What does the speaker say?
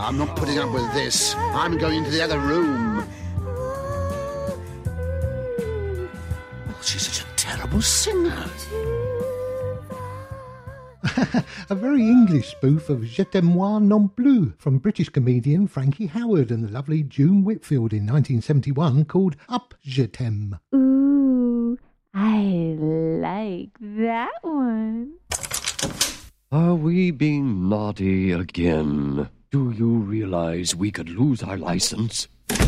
I'm not putting up with this. I'm going into the other room. Oh, she's such a terrible singer. A very English spoof of Je t'aime moi non plus from British comedian Frankie Howard and the lovely June Whitfield in 1971 called Up Je t'aime. Ooh, I like that one. Are we being naughty again? Do you realize we could lose our license?